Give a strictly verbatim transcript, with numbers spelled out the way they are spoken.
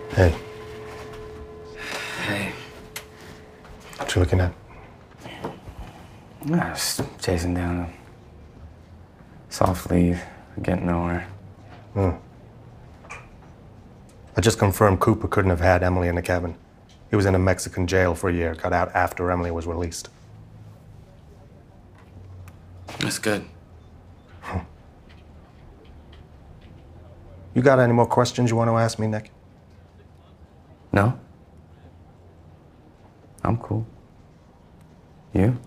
Hey. Hey. What you looking at? I was chasing down a soft lead, getting nowhere. Hmm. I just confirmed Cooper couldn't have had Emily in the cabin. He was in a Mexican jail for a year, got out after Emily was released. That's good. Huh. You got any more questions you want to ask me, Nick? No? I'm cool. You?